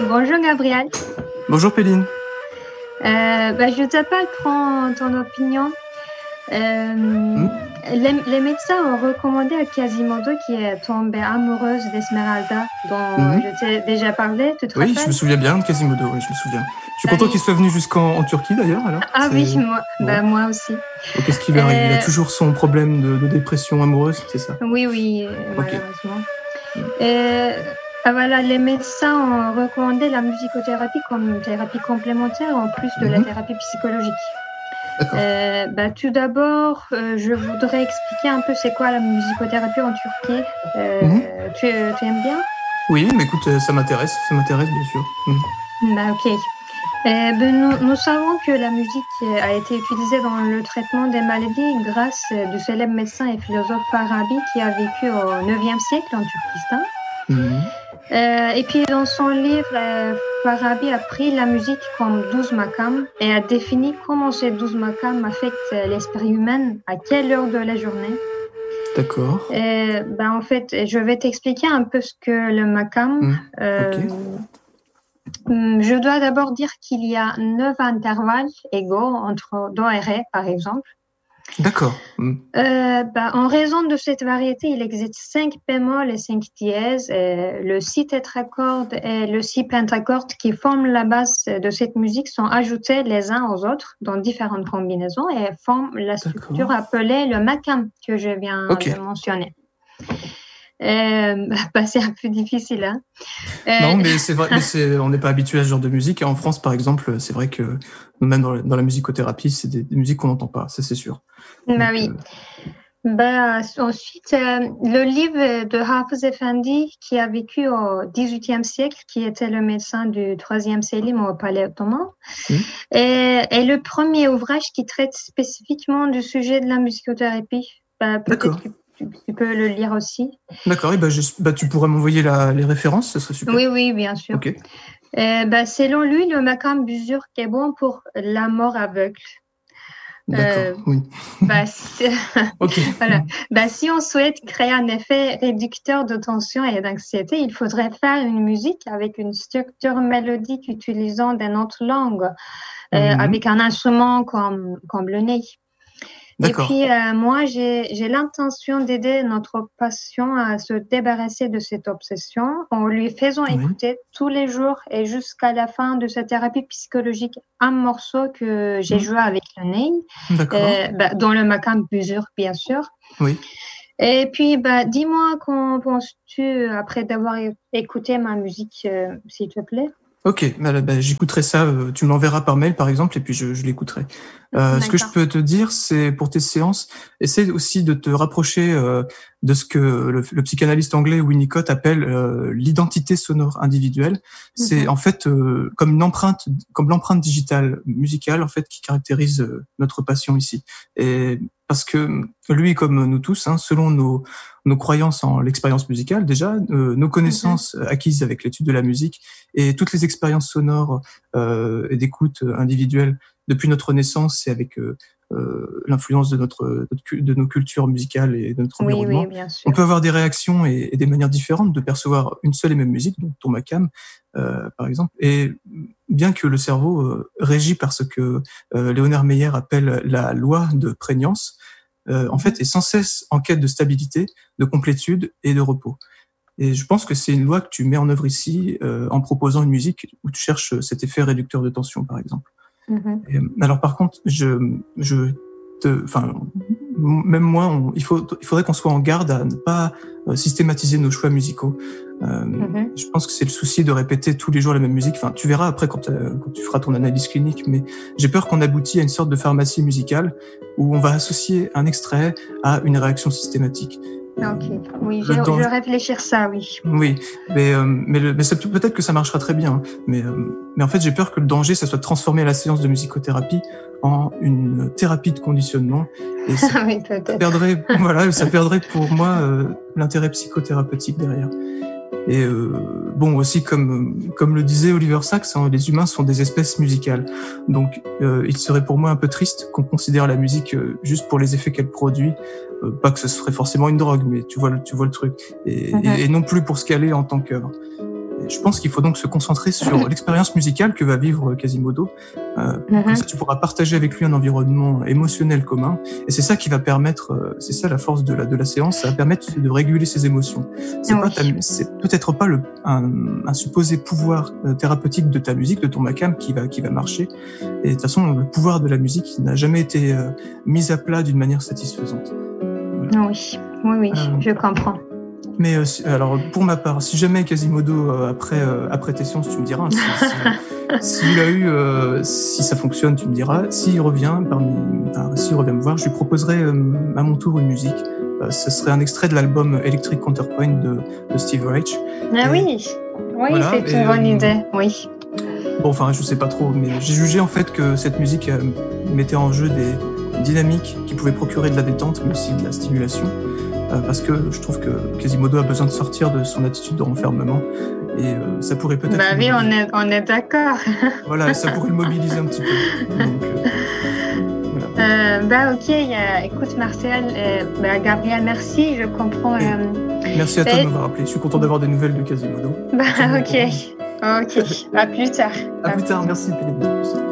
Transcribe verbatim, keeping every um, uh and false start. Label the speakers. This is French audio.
Speaker 1: Bonjour Gabriel.
Speaker 2: Bonjour Péline.
Speaker 1: Euh, bah, je t'appelle prendre ton opinion. Euh, mmh. les, les médecins ont recommandé à Quasimodo qui est tombée amoureuse d'Esmeralda, dont mmh. je t'ai déjà parlé, tu te
Speaker 2: Oui,
Speaker 1: rappelles?
Speaker 2: je me souviens bien de Quasimodo, oui, je me souviens. Je suis
Speaker 1: bah,
Speaker 2: content
Speaker 1: oui.
Speaker 2: qu'il soit venu jusqu'en en Turquie d'ailleurs. Alors.
Speaker 1: Ah
Speaker 2: c'est...
Speaker 1: oui, moi,
Speaker 2: ouais.
Speaker 1: bah, moi aussi.
Speaker 2: Donc, qu'est-ce qui lui arrive? Euh... Il a toujours son problème de, de dépression amoureuse, c'est ça?
Speaker 1: Oui, oui,
Speaker 2: okay.
Speaker 1: malheureusement. Mmh. Et... Ah, voilà, les médecins ont recommandé la musicothérapie comme thérapie complémentaire en plus de mmh. la thérapie psychologique. Euh, bah, tout d'abord, euh, je voudrais expliquer un peu c'est quoi la musicothérapie en Turquie. Euh, mmh. tu, tu aimes bien?
Speaker 2: Oui, mais écoute, ça m'intéresse, ça m'intéresse bien sûr.
Speaker 1: Mmh. Bah, ok. Euh, ben, nous, nous savons que la musique a été utilisée dans le traitement des maladies grâce du célèbre médecin et philosophe Farabi qui a vécu au neuvième siècle en Turkestan. Mmh. Euh, et puis dans son livre, euh, Farabi a pris la musique comme douze makams et a défini comment ces douze makams affectent l'esprit humain, à quelle heure de la journée.
Speaker 2: D'accord.
Speaker 1: Euh, ben, en fait, je vais t'expliquer un peu ce que le makam.
Speaker 2: Mmh.
Speaker 1: Euh,
Speaker 2: okay.
Speaker 1: Je dois d'abord dire qu'il y a neuf intervalles égaux entre Do et Ré, par exemple.
Speaker 2: D'accord. Mmh.
Speaker 1: Euh, bah, en raison de cette variété, il existe cinq bémols et cinq dièses, et le si tétracordes et le si pentacordes qui forment la base de cette musique sont ajoutés les uns aux autres dans différentes combinaisons et forment la structure D'accord. appelée le makam que je viens okay. de mentionner. Euh, bah, c'est un peu difficile, hein. Euh...
Speaker 2: Non, mais c'est vrai, mais c'est, on n'est pas habitué à ce genre de musique. Et en France, par exemple, c'est vrai que même dans la, dans la musicothérapie, c'est des, des musiques qu'on n'entend pas, ça c'est sûr.
Speaker 1: Bah
Speaker 2: Donc,
Speaker 1: oui.
Speaker 2: Euh...
Speaker 1: Bah, ensuite, euh, le livre de Hafez Efendi, qui a vécu au dix-huitième siècle, qui était le médecin du troisième Selim au Palais ottoman, mmh. est, est le premier ouvrage qui traite spécifiquement du sujet de la musicothérapie. Bah, peut-être que tu, tu peux le lire aussi.
Speaker 2: D'accord, et bah, je, bah, tu pourrais m'envoyer la, les références, ce serait super.
Speaker 1: Oui, oui, bien sûr.
Speaker 2: Okay.
Speaker 1: Euh, bah, selon lui, le makam Buzurk est bon pour la mort aveugle.
Speaker 2: D'accord, euh, oui.
Speaker 1: Bah, si, okay. voilà. Bah, si on souhaite créer un effet réducteur de tension et d'anxiété, il faudrait faire une musique avec une structure mélodique utilisant des notes longues, euh, mm-hmm. avec un instrument comme, comme le ney.
Speaker 2: D'accord.
Speaker 1: Et puis, euh, moi, j'ai, j'ai l'intention d'aider notre patient à se débarrasser de cette obsession en lui faisant oui. écouter tous les jours et jusqu'à la fin de sa thérapie psychologique un morceau que j'ai mmh. joué avec le ney, euh, bah, dans le makam Buzurk, bien sûr.
Speaker 2: Oui.
Speaker 1: Et puis, bah, dis-moi qu'en penses-tu après d'avoir écouté ma musique, euh, s'il te plaît?
Speaker 2: Ok, bah, bah, j'écouterai ça, euh, tu me l'enverras par mail par exemple et puis je, je l'écouterai. Euh, ce que je peux te dire, c'est pour tes séances, essaie aussi de te rapprocher euh, de ce que le, le psychanalyste anglais Winnicott appelle euh, l'identité sonore individuelle. C'est mm-hmm. en fait euh, comme une empreinte, comme l'empreinte digitale musicale en fait qui caractérise euh, notre patient ici. Et parce que lui, comme nous tous, hein, selon nos, nos croyances en l'expérience musicale déjà, euh, nos connaissances mm-hmm. acquises avec l'étude de la musique et toutes les expériences sonores euh, et d'écoute individuelle depuis notre naissance et avec euh, euh, l'influence de notre, de nos cultures musicales et de notre
Speaker 1: oui,
Speaker 2: environnement,
Speaker 1: oui, bien sûr.
Speaker 2: on peut avoir des réactions et, et des manières différentes de percevoir une seule et même musique, donc ton makam, euh, par exemple. Et bien que le cerveau euh, régi par ce que euh, Léonard Meyer appelle la loi de prégnance, euh, en fait, est sans cesse en quête de stabilité, de complétude et de repos. Et je pense que c'est une loi que tu mets en œuvre ici euh, en proposant une musique où tu cherches cet effet réducteur de tension, par exemple. Mm-hmm. Et, alors par contre, je, je te, enfin, même moi, on, il, faut, il faudrait qu'on soit en garde à ne pas euh, systématiser nos choix musicaux. Euh, mm-hmm. Je pense que c'est le souci de répéter tous les jours la même musique. Enfin, tu verras après quand, euh, quand tu feras ton analyse clinique, mais j'ai peur qu'on aboutit à une sorte de pharmacie musicale où on va associer un extrait à une réaction systématique.
Speaker 1: Ok, oui, je, danger... je vais réfléchir ça, oui.
Speaker 2: Oui, mais, euh, mais, le, mais ça, peut-être que ça marchera très bien, hein, mais, euh, mais en fait, j'ai peur que le danger, ça soit de transformer la séance de musicothérapie en une thérapie de conditionnement. Et ça,
Speaker 1: oui, peut-être.
Speaker 2: perdrait, voilà, ça perdrait pour moi euh, l'intérêt psychothérapeutique derrière. Et euh, bon, aussi, comme, comme le disait Oliver Sacks, hein, les humains sont des espèces musicales. Donc, euh, il serait pour moi un peu triste qu'on considère la musique euh, juste pour les effets qu'elle produit. Euh, pas que ce serait forcément une drogue, mais tu vois, tu vois le truc. Et, mm-hmm. et, et non plus pour ce qu'elle est en tant qu'œuvre. Et je pense qu'il faut donc se concentrer sur l'expérience musicale que va vivre Quasimodo. Euh, mm-hmm. Comme ça, tu pourras partager avec lui un environnement émotionnel commun. Et c'est ça qui va permettre, euh, c'est ça la force de la, de la séance, ça va permettre de réguler ses émotions. C'est, ah, pas oui. ta, c'est peut-être pas le, un, un supposé pouvoir euh, thérapeutique de ta musique, de ton Macam qui va, qui va marcher. Et de toute façon, le pouvoir de la musique n'a jamais été euh, mis à plat d'une manière satisfaisante.
Speaker 1: Voilà. Oui, oui, oui, euh, je comprends.
Speaker 2: Mais euh, alors, pour ma part, si jamais Quasimodo, euh, après, euh, après tes séances, tu me diras, hein, si, si, s'il a eu, euh, si ça fonctionne, tu me diras. S'il revient, parmi, enfin, s'il revient me voir, je lui proposerai euh, à mon tour une musique. Euh, ce serait un extrait de l'album Electric Counterpoint de, de Steve Reich.
Speaker 1: Ah et, oui, oui, voilà, c'est une et, bonne euh, idée, oui.
Speaker 2: Bon, enfin, je sais pas trop, mais j'ai jugé en fait que cette musique euh, mettait en jeu des dynamiques qui pouvaient procurer de la détente, mais aussi de la stimulation. Parce que je trouve que Quasimodo a besoin de sortir de son attitude de renfermement et euh, ça pourrait peut-être...
Speaker 1: Bah oui, on est, on est d'accord.
Speaker 2: Voilà, ça pourrait le mobiliser un petit peu. Donc, euh,
Speaker 1: voilà. euh, bah ok, euh, écoute Martial, euh, bah, Gabriel, merci, je comprends... Euh,
Speaker 2: merci à toi bah, de m'avoir appelé, je suis content d'avoir des nouvelles de Quasimodo.
Speaker 1: Bah ok, ok, à plus tard.
Speaker 2: À, à plus tard, merci Pénélope.